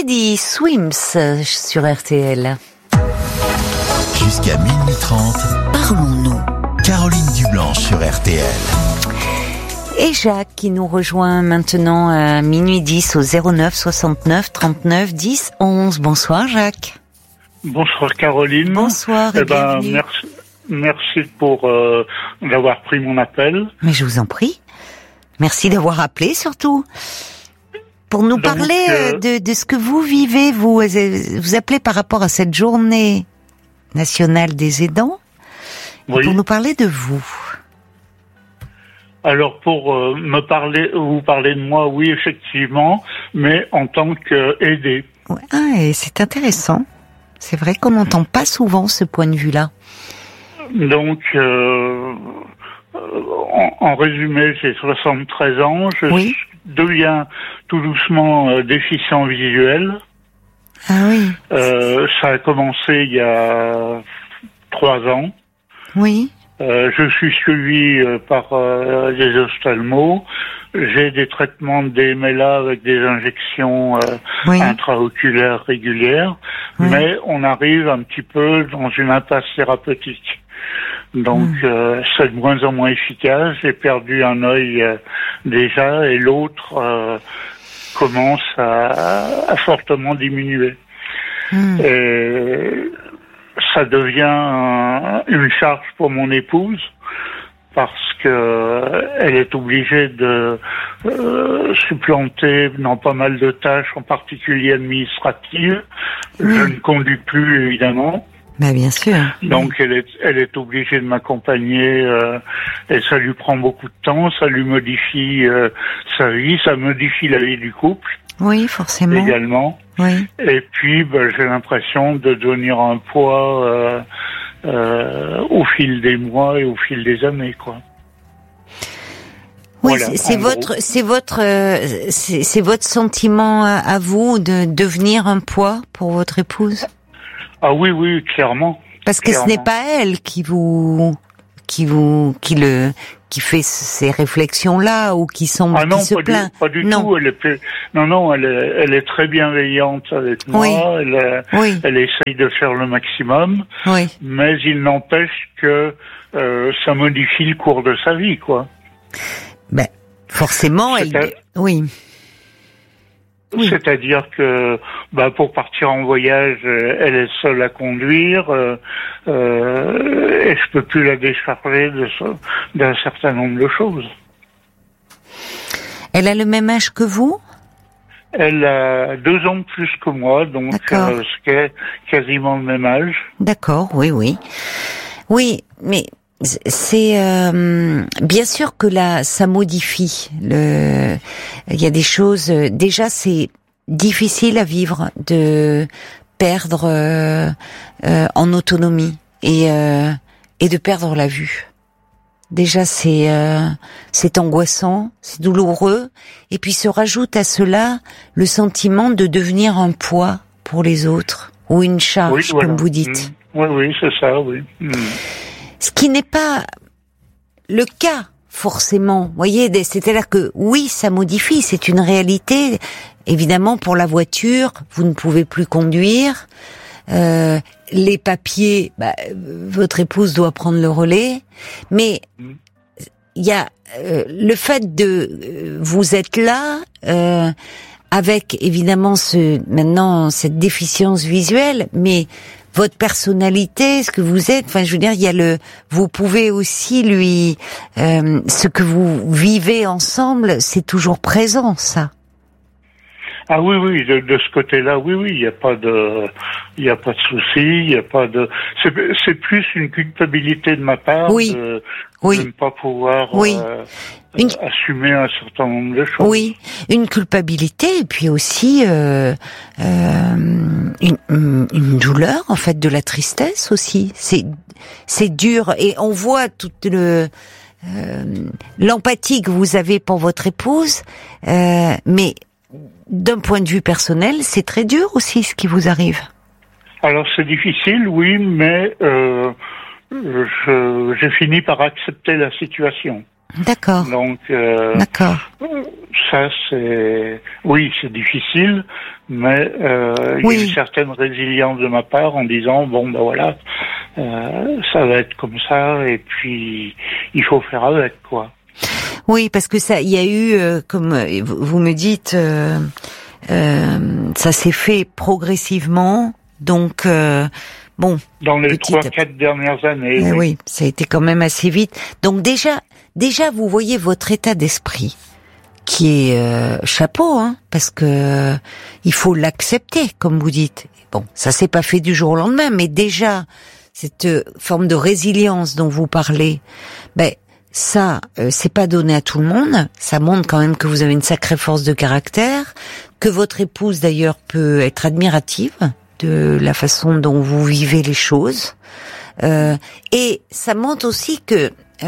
Teddy Swims sur RTL. Jusqu'à minuit 30, parlons-nous. Caroline Dublanche sur RTL. Et Jacques qui nous rejoint maintenant à minuit 10 au 09 69 39 10 11. Bonsoir Jacques. Bonsoir Caroline. Bonsoir et bienvenue. Merci pour d'avoir pris mon appel. Mais je vous en prie. Merci d'avoir appelé surtout. Pour nous parler de ce que vous vivez, vous appelez par rapport à cette journée nationale des aidants. Oui. Pour nous parler de vous. Alors pour vous parler de moi, oui effectivement, mais en tant qu'aidé. Ouais, et c'est intéressant. C'est vrai qu'on n'entend pas souvent ce point de vue-là. Donc, en résumé, j'ai 73 ans, je deviens tout doucement déficient visuel. Ah oui. Ça a commencé il y a 3 ans. Oui. Je suis suivi par des ophtalmos. J'ai des traitements d'EMLA avec des injections intraoculaires régulières, mais on arrive un petit peu dans une impasse thérapeutique. Donc c'est de moins en moins efficace. J'ai perdu un œil déjà et l'autre commence à fortement diminuer. Et ça devient une charge pour mon épouse parce que elle est obligée de supplanter dans pas mal de tâches, en particulier administratives. Je ne conduis plus évidemment. Bah bien sûr. Donc elle est obligée de m'accompagner et ça lui prend beaucoup de temps, ça lui modifie sa vie, ça modifie la vie du couple. Oui, forcément. Également. Oui. Et puis j'ai l'impression de devenir un poids au fil des mois et au fil des années, quoi. Oui, voilà, c'est votre sentiment à vous de devenir un poids pour votre épouse? Ah oui, clairement. Parce que ce n'est pas elle qui fait ces réflexions-là ou qui semble qui se plaint. Pas du tout. Elle est très bienveillante avec moi. Elle essaye de faire le maximum. Oui. Mais il n'empêche que ça modifie le cours de sa vie, quoi. Ben, forcément, oui. C'est-à-dire que pour partir en voyage, elle est seule à conduire et je peux plus la décharger d'un certain nombre de choses. Elle a le même âge que vous ? Elle a 2 ans de plus que moi, donc ce qui est quasiment le même âge. D'accord, oui. Oui, mais c'est bien sûr que là ça modifie il y a des choses déjà c'est difficile à vivre de perdre en autonomie et de perdre la vue. Déjà c'est angoissant, c'est douloureux et puis se rajoute à cela le sentiment de devenir un poids pour les autres ou une charge comme vous dites. Oui, c'est ça, oui. Ce qui n'est pas le cas, forcément. Vous voyez, c'est-à-dire que oui, ça modifie, c'est une réalité. Évidemment, pour la voiture, vous ne pouvez plus conduire. Les papiers, votre épouse doit prendre le relais. Mais il y a le fait de... vous êtes là... avec évidemment maintenant cette déficience visuelle, mais votre personnalité, ce que vous êtes, enfin je veux dire, vous pouvez aussi ce que vous vivez ensemble, c'est toujours présent, ça. Ah oui, de ce côté-là, oui, il n'y a pas de souci, il y a pas de, c'est plus une culpabilité de ma part de ne pas pouvoir assumer un certain nombre de choses. Oui, une culpabilité et puis aussi une douleur, en fait, de la tristesse aussi. C'est dur et on voit toute l'empathie que vous avez pour votre épouse, mais d'un point de vue personnel, c'est très dur aussi ce qui vous arrive. Alors c'est difficile, oui, mais j'ai fini par accepter la situation. D'accord. Donc, D'accord. ça c'est difficile, mais il y a une certaine résilience de ma part en disant bon ben voilà, ça va être comme ça et puis il faut faire avec quoi. Oui, parce que ça, il y a eu, comme vous me dites, ça s'est fait progressivement, donc bon. Dans les 3-4 dernières années. Oui, ça a été quand même assez vite. Donc déjà, vous voyez votre état d'esprit, qui est chapeau, hein, parce que il faut l'accepter, comme vous dites. Bon, ça s'est pas fait du jour au lendemain, mais déjà cette forme de résilience dont vous parlez, ça, c'est pas donné à tout le monde. Ça montre quand même que vous avez une sacrée force de caractère, que votre épouse d'ailleurs peut être admirative de la façon dont vous vivez les choses. Et ça montre aussi que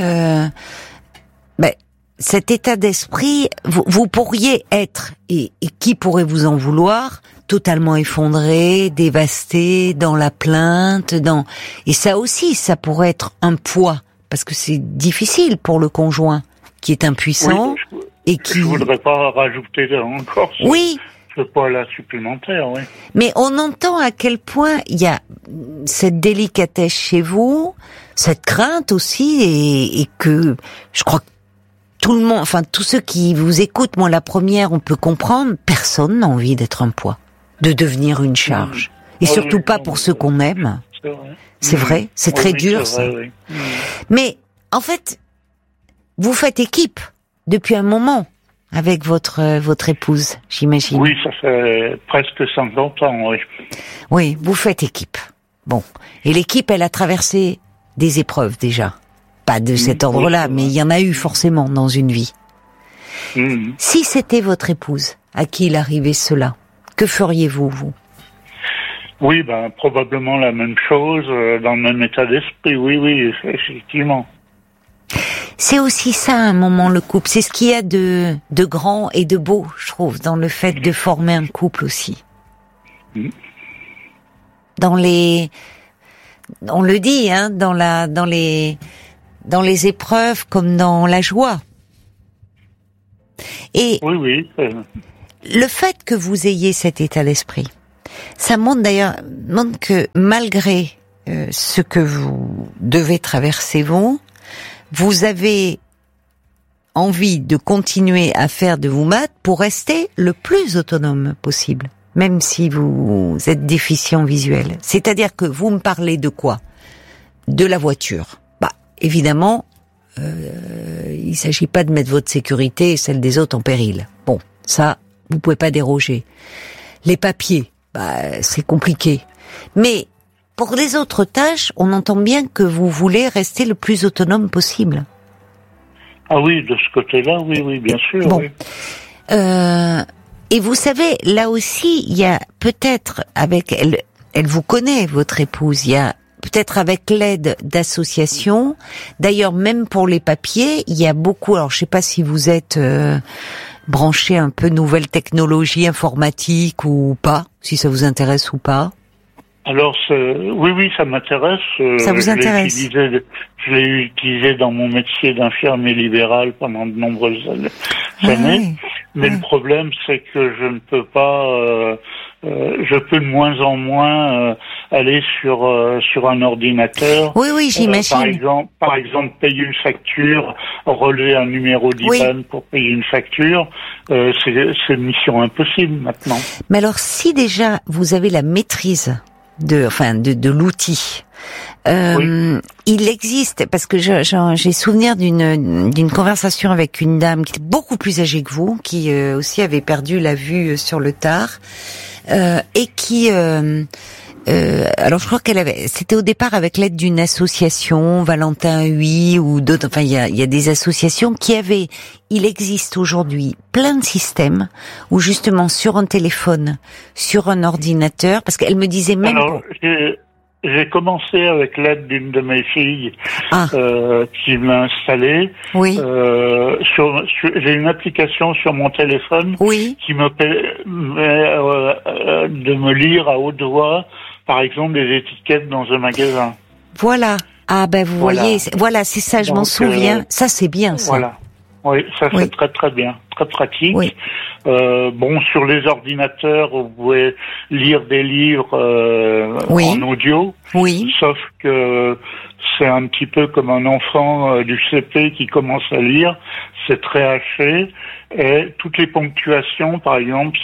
cet état d'esprit, vous pourriez être, et qui pourrait vous en vouloir, totalement effondré, dévasté, dans la plainte, et ça aussi, ça pourrait être un poids. Parce que c'est difficile pour le conjoint qui est impuissant et qui... Je voudrais pas rajouter encore ce poids-là supplémentaire, oui. Mais on entend à quel point il y a cette délicatesse chez vous, cette crainte aussi, et que je crois que tout le monde, enfin tous ceux qui vous écoutent, moi la première, on peut comprendre, personne n'a envie d'être un poids, de devenir une charge. Et surtout pas pour ceux qu'on aime. C'est vrai, c'est très dur, ça. Oui. Mais, en fait, vous faites équipe depuis un moment avec votre épouse, j'imagine. Oui, ça fait presque 50 ans, oui. Oui, vous faites équipe. Bon. Et l'équipe, elle a traversé des épreuves, déjà. Pas de cet ordre-là, mais il y en a eu forcément dans une vie. Si c'était votre épouse à qui il arrivait cela, que feriez-vous, vous ? Oui, probablement la même chose, dans le même état d'esprit, oui, effectivement. C'est aussi ça, un moment, le couple. C'est ce qu'il y a de grand et de beau, je trouve, dans le fait de former un couple aussi. On le dit, hein, dans les épreuves comme dans la joie. Et oui. Le fait que vous ayez cet état d'esprit, ça montre que malgré ce que vous devez traverser vous avez envie de continuer à faire de vous maths pour rester le plus autonome possible, même si vous êtes déficient visuel. C'est-à-dire que vous me parlez de quoi ? De la voiture. Évidemment, il s'agit pas de mettre votre sécurité et celle des autres en péril. Bon, ça, vous pouvez pas déroger. Les papiers, c'est compliqué. Mais pour les autres tâches, on entend bien que vous voulez rester le plus autonome possible. Ah oui, de ce côté-là, oui, bien sûr. Bon. Oui. Et vous savez, là aussi, il y a peut-être avec elle vous connaît, votre épouse, il y a peut-être avec l'aide d'associations. D'ailleurs, même pour les papiers, il y a beaucoup, alors je sais pas si vous êtes branché un peu nouvelles technologies informatiques ou pas, si ça vous intéresse ou pas. Alors, oui, ça m'intéresse. Ça vous intéresse ? Je l'ai utilisé dans mon métier d'infirmier libéral pendant de nombreuses années. Mais le problème, c'est que je ne peux pas... je peux de moins en moins aller sur un ordinateur. Oui, j'imagine. Par exemple, payer une facture, relever un numéro d'IBAN pour payer une facture, c'est une mission impossible maintenant. Mais alors, si déjà vous avez la maîtrise de l'outil, il existe, parce que j'ai souvenir d'une conversation avec une dame qui était beaucoup plus âgée que vous, qui aussi avait perdu la vue sur le tard, et qui alors je crois c'était au départ avec l'aide d'une association, Valentin UI ou d'autres, enfin il y a des associations il existe aujourd'hui plein de systèmes où justement sur un téléphone, sur un ordinateur, parce qu'elle me disait même... Alors, j'ai commencé avec l'aide d'une de mes filles qui m'a installé. Oui. J'ai une application sur mon téléphone qui me permet de me lire à haute voix, par exemple, des étiquettes dans un magasin. Voilà. Ah ben vous voyez, voilà, c'est ça, je m'en souviens. Ça c'est bien, ça. Voilà. Oui, ça c'est très très bien, très pratique. Oui. Bon, sur les ordinateurs, vous pouvez lire des livres en audio. Oui. Sauf que c'est un petit peu comme un enfant du CP qui commence à lire. C'est très haché et toutes les ponctuations, par exemple,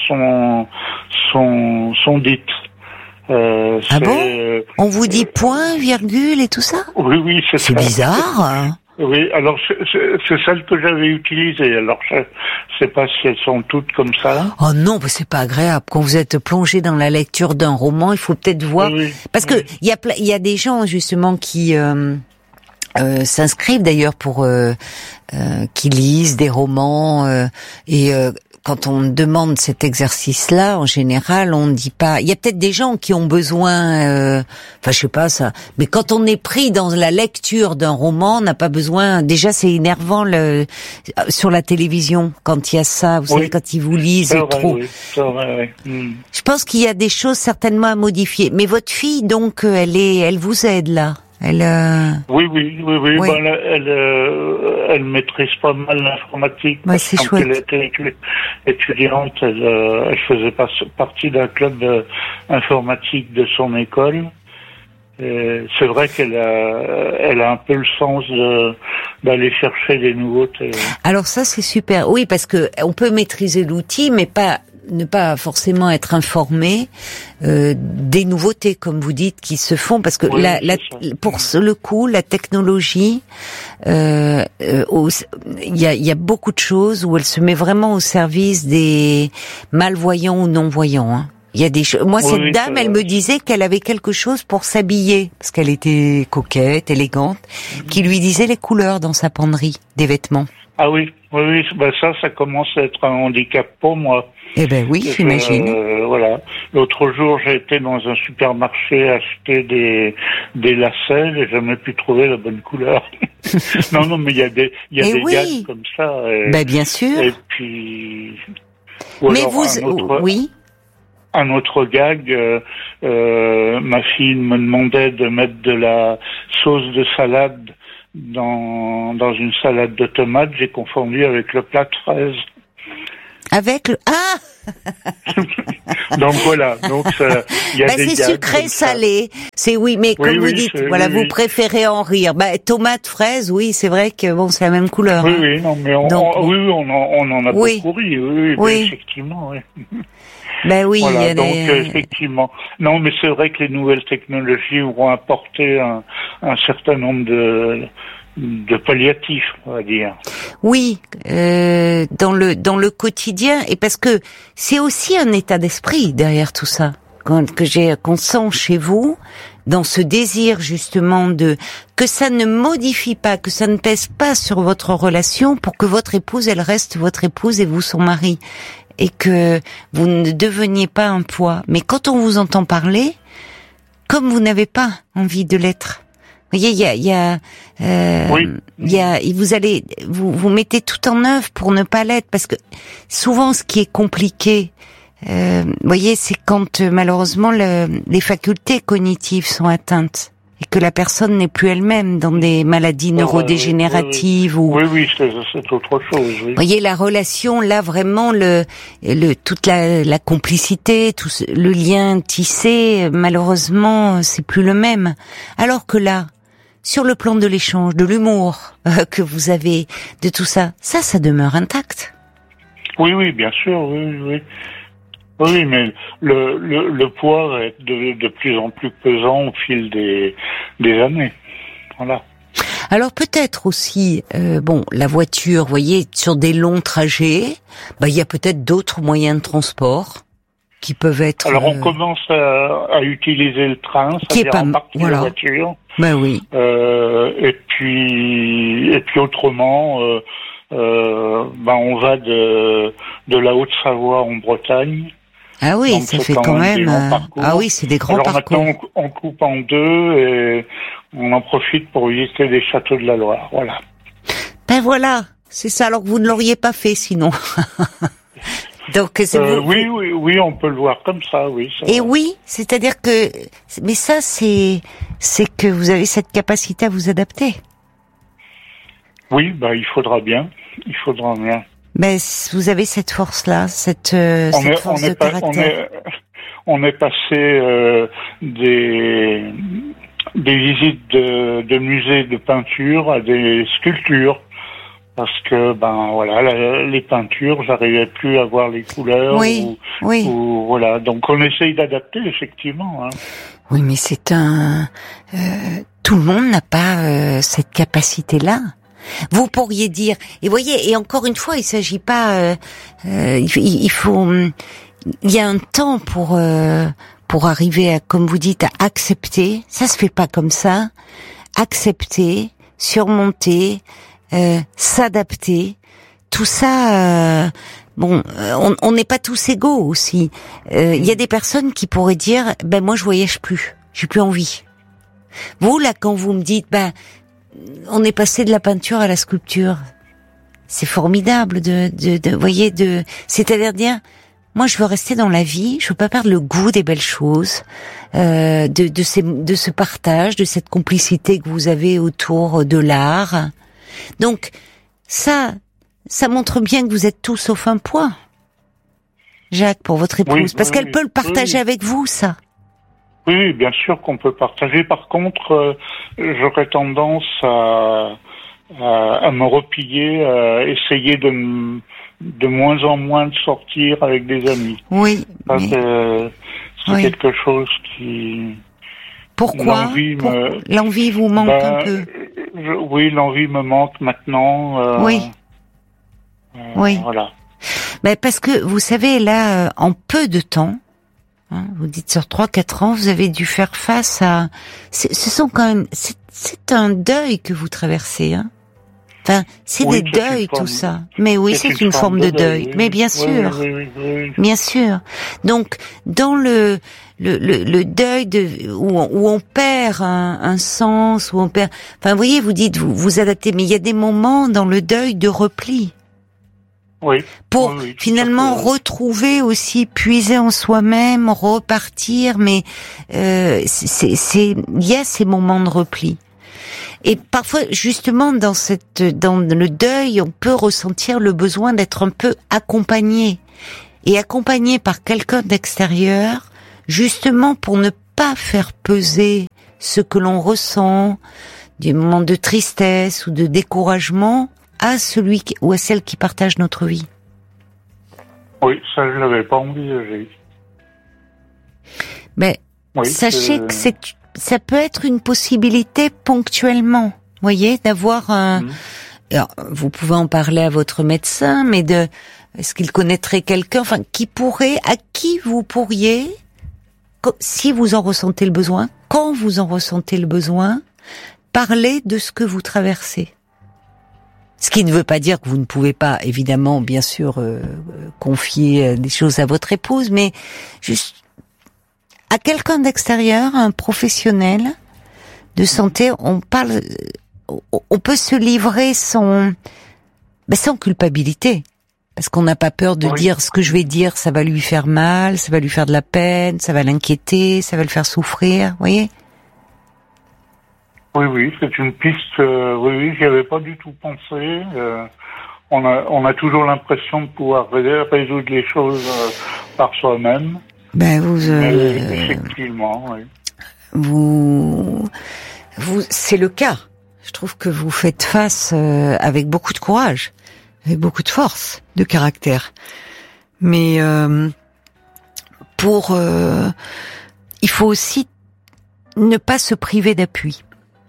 sont dites. Ah bon? On vous dit point, virgule et tout ça? Oui, c'est ça. C'est bizarre. Oui, alors c'est celle que j'avais utilisée. Alors je sais pas si elles sont toutes comme ça. Oh non, mais c'est pas agréable. Quand vous êtes plongé dans la lecture d'un roman, il faut peut-être voir, parce que il y a des gens justement qui s'inscrivent d'ailleurs pour qui lisent des romans et quand on demande cet exercice-là, en général, on ne dit pas. Il y a peut-être des gens qui ont besoin, enfin, je sais pas ça. Mais quand on est pris dans la lecture d'un roman, on n'a pas besoin. Déjà, c'est énervant sur la télévision quand il y a ça. Vous savez, quand ils vous lisent trop. Oui, c'est vrai, oui. Je pense qu'il y a des choses certainement à modifier. Mais votre fille, donc, elle vous aide là. Oui. Ben, elle maîtrise pas mal l'informatique. Ouais, c'est quand chouette. Elle était étudiante, elle faisait partie d'un club informatique de son école. Et c'est vrai qu'elle a un peu le sens d'aller chercher des nouveautés. Alors ça, c'est super. Oui, parce que on peut maîtriser l'outil, mais ne pas forcément être informé des nouveautés, comme vous dites, qui se font, parce que pour le coup, la technologie, il y a beaucoup de choses où elle se met vraiment au service des malvoyants ou non-voyants. Hein. Il y a des choses. Moi, cette dame, elle me disait qu'elle avait quelque chose pour s'habiller, parce qu'elle était coquette, élégante, qui lui disait les couleurs dans sa penderie des vêtements. Ah oui. Ben ça commence à être un handicap pour moi. Eh ben oui, j'imagine. Voilà. L'autre jour, j'ai été dans un supermarché acheter des lacets et j'ai jamais pu trouver la bonne couleur. non, mais il y a des gags comme ça. Ben bien sûr. Et puis. Mais un autre gag, ma fille me demandait de mettre de la sauce de salade dans une salade de tomates. J'ai confondu avec le plat de fraises. Avec le... Ah Donc voilà, il y a des c'est sucré salé. C'est mais comme vous dites, vous préférez en rire. Tomate fraise, oui, c'est vrai que c'est la même couleur. Oui, non mais on en a beaucoup ri, oui. Effectivement, oui. Ben oui, voilà, donc effectivement. Non, mais c'est vrai que les nouvelles technologies vont apporter un certain nombre de palliatifs, on va dire. Oui, dans le quotidien, et parce que c'est aussi un état d'esprit derrière tout ça qu'on sent chez vous, dans ce désir justement que ça ne modifie pas, que ça ne pèse pas sur votre relation, pour que votre épouse elle reste votre épouse et vous son mari, et que vous ne deveniez pas un poids. Mais quand on vous entend parler, comme vous n'avez pas envie de l'être. Vous voyez, vous mettez tout en œuvre pour ne pas l'être, parce que souvent ce qui est compliqué, voyez, c'est quand malheureusement les facultés cognitives sont atteintes et que la personne n'est plus elle-même, dans des maladies neurodégénératives Oui, c'est autre chose. Oui. Vous voyez, la relation, là vraiment toute la complicité, tout le lien tissé, malheureusement, c'est plus le même. Alors que là, sur le plan de l'échange, de l'humour que vous avez, de tout ça, ça demeure intact. Oui, bien sûr, oui. Oui, mais le poids est de plus en plus pesant au fil des années. Voilà. Alors peut-être aussi, la voiture, vous voyez, sur des longs trajets, il y a peut-être d'autres moyens de transport qui peuvent être... Alors on commence à utiliser le train, c'est-à-dire en partie la voiture. Ben oui. Et puis autrement, on va de la Haute-Savoie en Bretagne. Ah oui, donc ça fait quand même... Ah oui, c'est des grands parcours. Alors maintenant, on coupe en deux et on en profite pour visiter les châteaux de la Loire, voilà. Ben voilà, c'est ça, alors que vous ne l'auriez pas fait sinon. Donc oui, on peut le voir comme ça, oui. Et oui, c'est-à-dire que, mais ça, c'est que vous avez cette capacité à vous adapter. Oui, il faudra bien. Ben, vous avez cette force-là, cette force de caractère. On est passé des visites de musées de peinture à des sculptures. Parce que les peintures, j'arrivais plus à voir les couleurs. Oui. Ou voilà. Donc on essaye d'adapter effectivement. Hein. Oui, mais c'est tout le monde n'a pas cette capacité-là. Vous pourriez dire, et voyez, et encore une fois, il s'agit pas, il y a un temps pour arriver à, comme vous dites, à accepter. Ça se fait pas comme ça. Accepter, surmonter. S'adapter, tout ça. On n'est pas tous égaux aussi. Il y a des personnes qui pourraient dire, moi je voyage plus, j'ai plus envie. Vous là, quand vous me dites, on est passé de la peinture à la sculpture, c'est formidable c'est-à-dire dire, moi je veux rester dans la vie, je veux pas perdre le goût des belles choses, de ce partage, de cette complicité que vous avez autour de l'art. Donc, ça montre bien que vous êtes tout sauf un poids, Jacques, pour votre épouse, parce qu'elle peut le partager avec vous, ça. Oui, bien sûr qu'on peut partager. Par contre, j'aurais tendance à me replier, à essayer de moins en moins de sortir avec des amis. Oui. Ça, c'est quelque chose qui... Pourquoi l'envie vous manque un peu? Oui, l'envie me manque maintenant. Oui. Voilà. Parce que vous savez, là, en peu de temps, vous dites sur 3-4 ans, vous avez dû faire face à... C'est un deuil que vous traversez, hein. Enfin, c'est des deuils, tout ça. Mais oui, c'est une forme de deuil. Oui. Mais bien sûr. Oui. Bien sûr. Donc, dans le deuil où on perd un sens, où on perd, vous voyez, vous dites, vous adaptez, mais il y a des moments dans le deuil de repli. Oui. Pour finalement retrouver aussi, puiser en soi-même, repartir, mais, il y a ces moments de repli. Et parfois, justement, dans le deuil, on peut ressentir le besoin d'être un peu accompagné. Et accompagné par quelqu'un d'extérieur, justement pour ne pas faire peser ce que l'on ressent, des moments de tristesse ou de découragement, à celui ou à celle qui partage notre vie. Oui, ça je l'avais pas envisagé. Mais sachez que ça peut être une possibilité ponctuellement, voyez, d'avoir alors, vous pouvez en parler à votre médecin, mais est-ce qu'il connaîtrait quelqu'un, à qui vous pourriez, si vous en ressentez le besoin, quand vous en ressentez le besoin, parler de ce que vous traversez. Ce qui ne veut pas dire que vous ne pouvez pas, évidemment, bien sûr, confier des choses à votre épouse, mais juste à quelqu'un d'extérieur, un professionnel de santé, on peut se livrer sans culpabilité. Parce qu'on n'a pas peur de dire ce que je vais dire, ça va lui faire mal, ça va lui faire de la peine, ça va l'inquiéter, ça va le faire souffrir, vous voyez? Oui, c'est une piste, j'y avais pas du tout pensé. On a toujours l'impression de pouvoir résoudre les choses par soi-même. Effectivement, oui. C'est le cas. Je trouve que vous faites face avec beaucoup de courage, avec beaucoup de force, de caractère. Mais il faut aussi ne pas se priver d'appui.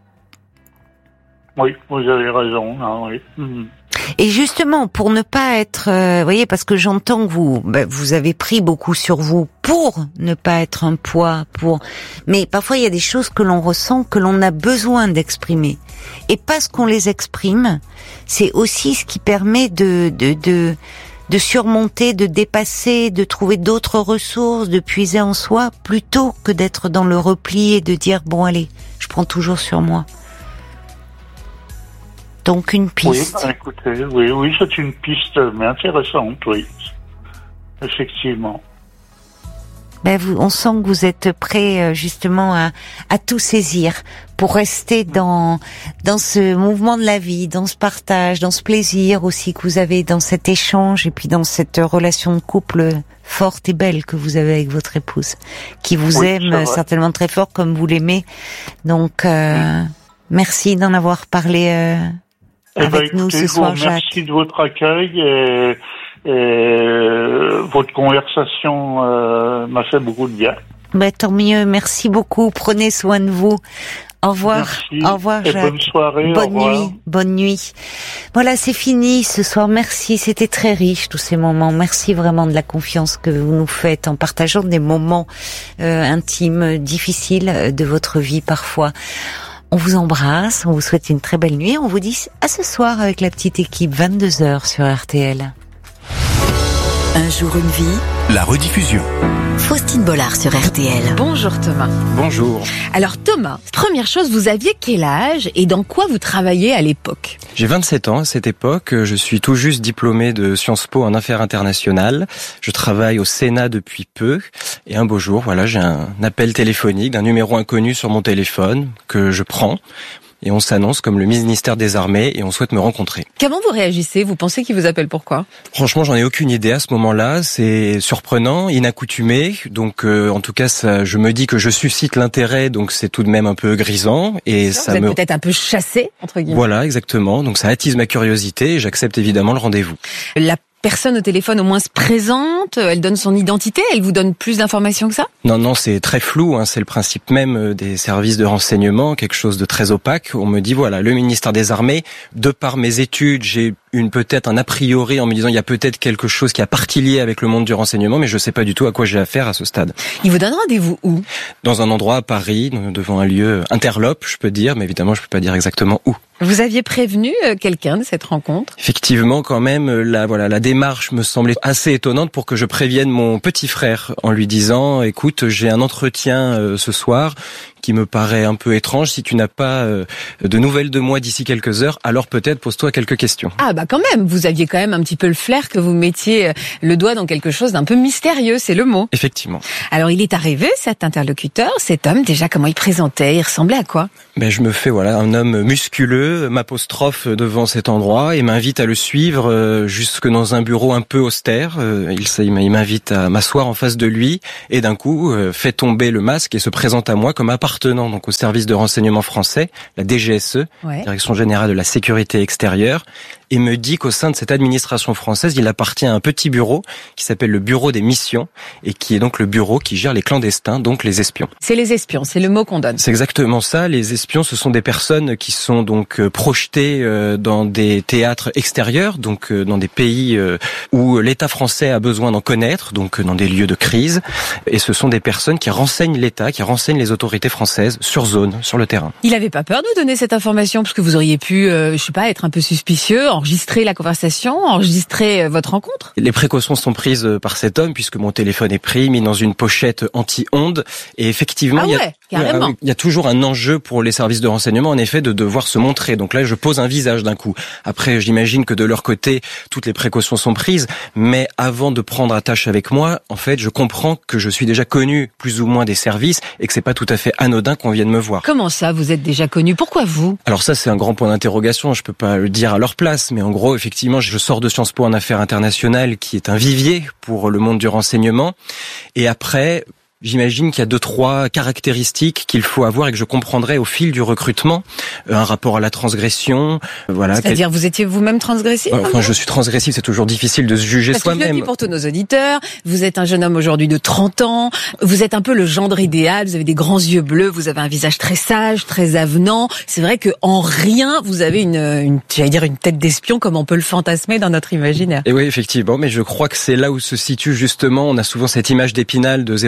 Oui, vous avez raison. Oui. Et justement, pour ne pas être, voyez, parce que j'entends que vous avez pris beaucoup sur vous pour ne pas être un poids, mais parfois il y a des choses que l'on ressent, que l'on a besoin d'exprimer. Et parce qu'on les exprime, c'est aussi ce qui permet de surmonter, de dépasser, de trouver d'autres ressources, de puiser en soi, plutôt que d'être dans le repli et de dire, bon allez, je prends toujours sur moi. Donc une piste. Oui, écoutez, oui, c'est une piste, mais intéressante, oui. effectivement. On sent que vous êtes prêt justement à tout saisir pour rester dans ce mouvement de la vie, dans ce partage, dans ce plaisir aussi que vous avez dans cet échange et puis dans cette relation de couple forte et belle que vous avez avec votre épouse, qui vous aime certainement très fort comme vous l'aimez. Donc, merci d'en avoir parlé avec nous ce soir, Jacques. Merci de votre accueil et votre conversation m'a fait beaucoup de bien. Tant mieux, merci beaucoup. Prenez soin de vous. Au revoir. Merci. Au revoir, Jacques. Bonne soirée. Bonne nuit. Bonne nuit. Voilà, c'est fini ce soir. Merci. C'était très riche, tous ces moments. Merci vraiment de la confiance que vous nous faites en partageant des moments intimes, difficiles de votre vie parfois. On vous embrasse. On vous souhaite une très belle nuit. On vous dit à ce soir avec la petite équipe, 22h sur RTL. Un jour une vie. La rediffusion. Faustine Bollard sur RTL. Bonjour Thomas. Bonjour. Alors Thomas, première chose, vous aviez quel âge et dans quoi vous travailliez à l'époque ? J'ai 27 ans à cette époque. Je suis tout juste diplômé de Sciences Po en affaires internationales. Je travaille au Sénat depuis peu. Et un beau jour, j'ai un appel téléphonique d'un numéro inconnu sur mon téléphone que je prends. Et on s'annonce comme le ministère des Armées et on souhaite me rencontrer. Comment vous réagissez ? Vous pensez qu'il vous appelle pourquoi ? Franchement, j'en ai aucune idée à ce moment-là. C'est surprenant, inaccoutumé. Donc, en tout cas, je me dis que je suscite l'intérêt, donc c'est tout de même un peu grisant. Et ça vous êtes peut-être un peu chassé, entre guillemets. Voilà, exactement. Donc ça attise ma curiosité et j'accepte évidemment le rendez-vous. La personne au téléphone au moins se présente, elle donne son identité, elle vous donne plus d'informations que ça ? Non, c'est très flou, c'est le principe même des services de renseignement, quelque chose de très opaque. On me dit, le ministère des Armées, de par mes études, j'ai peut-être un a priori en me disant il y a peut-être quelque chose qui a partie liée avec le monde du renseignement, mais je sais pas du tout à quoi j'ai affaire à ce stade. Il vous donne rendez-vous où ? Dans un endroit à Paris, devant un lieu interlope, je peux dire, mais évidemment je peux pas dire exactement où. Vous aviez prévenu quelqu'un de cette rencontre ? Effectivement, quand même, la démarche me semblait assez étonnante pour que je prévienne mon petit frère en lui disant, écoute, j'ai un entretien ce soir qui me paraît un peu étrange. Si tu n'as pas de nouvelles de moi d'ici quelques heures, alors peut-être pose-toi quelques questions. Ah quand même, vous aviez quand même un petit peu le flair que vous mettiez le doigt dans quelque chose d'un peu mystérieux, c'est le mot. Effectivement. Alors il est arrivé, cet interlocuteur, cet homme, déjà comment il présentait, il ressemblait à quoi ? Je me fais un homme musculeux, m'apostrophe devant cet endroit et m'invite à le suivre jusque dans un bureau un peu austère. Il m'invite à m'asseoir en face de lui et d'un coup fait tomber le masque et se présente à moi comme appartenant donc au service de renseignement français, la DGSE, Direction Générale de la Sécurité Extérieure, et me dit qu'au sein de cette administration française, il appartient à un petit bureau qui s'appelle le Bureau des Missions et qui est donc le bureau qui gère les clandestins, donc les espions. C'est les espions, c'est le mot qu'on donne. C'est exactement ça. Les espions, ce sont des personnes qui sont donc projetées dans des théâtres extérieurs, donc dans des pays où l'État français a besoin d'en connaître, donc dans des lieux de crise. Et ce sont des personnes qui renseignent l'État, qui renseignent les autorités françaises sur zone, sur le terrain. Il avait pas peur de vous donner cette information parce que vous auriez pu, être un peu suspicieux, enregistrer la conversation, enregistrer votre rencontre ? Les précautions sont prises par cet homme puisque mon téléphone est pris, mis dans une pochette anti-ondes et effectivement, il y a toujours un enjeu pour les services de renseignement en effet de devoir se montrer. Donc là, je pose un visage d'un coup. Après, j'imagine que de leur côté, toutes les précautions sont prises, mais avant de prendre attache avec moi, en fait, je comprends que je suis déjà connu plus ou moins des services et que c'est pas tout à fait anodin qu'on vienne me voir. Comment ça, vous êtes déjà connu ? Pourquoi vous ? Alors ça, c'est un grand point d'interrogation, je peux pas le dire à leur place, mais en gros, effectivement, je sors de Sciences Po en affaires internationales, qui est un vivier pour le monde du renseignement. Et après, j'imagine qu'il y a 2-3 caractéristiques qu'il faut avoir et que je comprendrai au fil du recrutement. Un rapport à la transgression, C'est-à-dire, vous étiez vous-même transgressif ? Je suis transgressif, c'est toujours difficile de se juger soi-même. Je le dis pour tous nos auditeurs, vous êtes un jeune homme aujourd'hui de 30 ans, vous êtes un peu le gendre idéal, vous avez des grands yeux bleus, vous avez un visage très sage, très avenant. C'est vrai que en rien, vous avez une tête d'espion comme on peut le fantasmer dans notre imaginaire. Et oui, effectivement, mais je crois que c'est là où se situe justement, on a souvent cette image d'Épinal de 007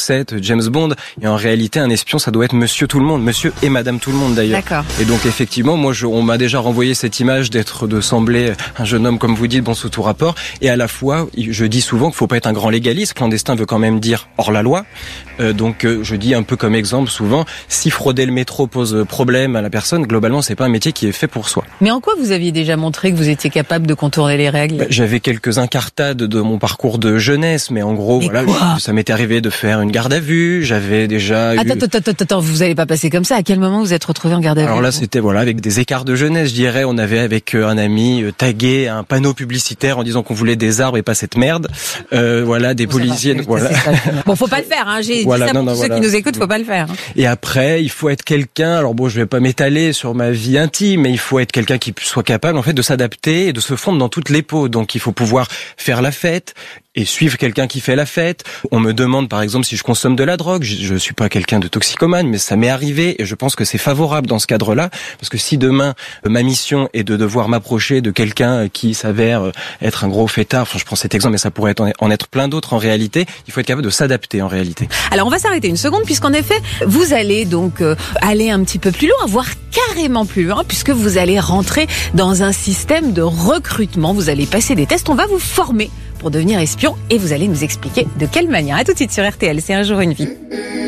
007, James Bond. Et en réalité, un espion, ça doit être Monsieur Tout le Monde, Monsieur et Madame Tout le Monde d'ailleurs. D'accord. Et donc effectivement, moi, on m'a déjà renvoyé cette image de sembler un jeune homme, comme vous dites, bon sous tout rapport. Et à la fois, je dis souvent qu'il faut pas être un grand légaliste. Clandestin veut quand même dire hors la loi. Donc je dis un peu comme exemple souvent, si frauder le métro pose problème à la personne, globalement, c'est pas un métier qui est fait pour soi. Mais en quoi vous aviez déjà montré que vous étiez capable de contourner les règles ? J'avais quelques incartades de mon parcours de jeunesse, mais en gros, ça m'était arrivé de faire une garde à vue. J'avais déjà Attends, vous allez pas passer comme ça. À quel moment vous êtes retrouvé en garde à vue ? Alors là, c'était avec des écarts de jeunesse, je dirais. On avait avec un ami tagué un panneau publicitaire en disant qu'on voulait des arbres et pas cette merde. Des policiers. Bon, faut pas le faire. J'ai dit ça pour ceux qui nous écoutent, faut pas le faire. Et après, il faut être quelqu'un. Alors bon, je vais pas m'étaler sur ma vie intime, mais il faut être quelqu'un qui soit capable en fait de s'adapter et de se fondre dans toutes les peaux. Donc il faut pouvoir faire la fête et suivre quelqu'un qui fait la fête. On me demande par exemple si je consomme de la drogue. Je suis pas quelqu'un de toxicomane, mais ça m'est arrivé et je pense que c'est favorable dans ce cadre-là, parce que si demain ma mission est de devoir m'approcher de quelqu'un qui s'avère être un gros fêtard, je prends cet exemple, mais ça pourrait en être plein d'autres en réalité, il faut être capable de s'adapter en réalité. Alors on va s'arrêter une seconde, puisqu'en effet vous allez donc aller un petit peu plus loin, voire carrément plus loin, puisque vous allez rentrer dans un système de recrutement. Vous allez passer des tests, on va vous former pour devenir espion et vous allez nous expliquer de quelle manière. À tout de suite sur RTL, c'est Un jour une vie.